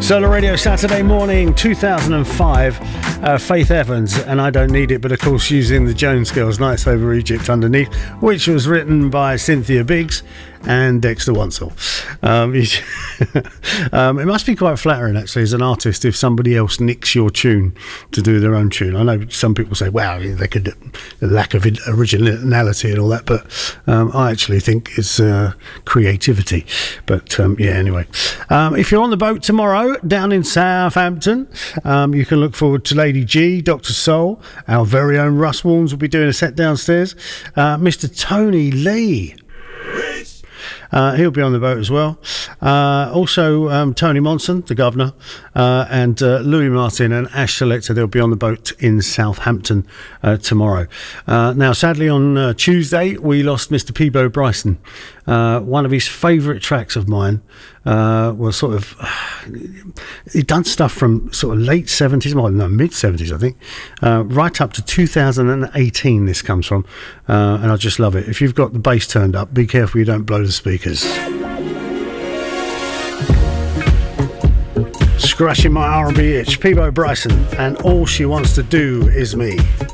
Solar Radio Saturday morning 2005, Faith Evans and I Don't Need It, but of course using the Jones Girls Nights Over Egypt underneath, which was written by Cynthia Biggs and Dexter Wansel. It must be quite flattering actually as an artist if somebody else nicks your tune to do their own tune. I know some people say, wow, they could lack of originality and all that, but I actually think it's creativity. But yeah, anyway, if you're on the boat tomorrow down in Southampton, you can look forward to Lady G, Dr. Soul, our very own Russ Warnes will be doing a set downstairs, Mr. Tony Lee. He'll be on the boat as well. Also, Tony Monson, the governor, and Louis Martin and Ash Selector, they'll be on the boat in Southampton tomorrow. Now, sadly, on Tuesday, we lost Mr. Peabo Bryson. One of his favourite tracks of mine was sort of... he'd done stuff from sort of late 70s, well, no, mid-70s, I think, right up to 2018 this comes from, and I just love it. If you've got the bass turned up, be careful you don't blow the speakers. Scratching my R&B itch, Peabo Bryson, and All She Wants to Do Is Me.